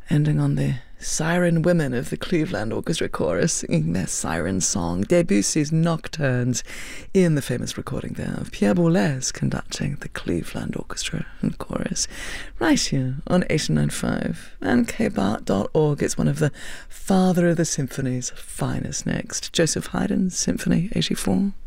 ending on the siren women of the Cleveland Orchestra Chorus singing their siren song, Debussy's Nocturnes, in the famous recording there of Pierre Boulez conducting the Cleveland Orchestra and Chorus, right here on 89.5 and kbart.org. It's one of the father of the symphony's finest next, Joseph Haydn's Symphony 84.